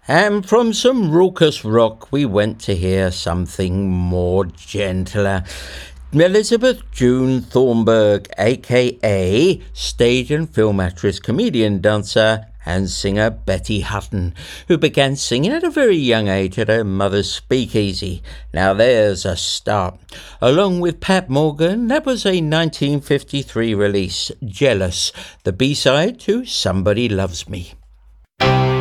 And from some raucous rock, we went to hear something more gentler. Elizabeth June Thornburg, aka stage and film actress, comedian, dancer, and singer Betty Hutton, who began singing at a very young age at her mother's speakeasy. Now there's a start. Along with Pat Morgan, that was a 1953 release, Jealous, the B-side to Somebody Loves Me.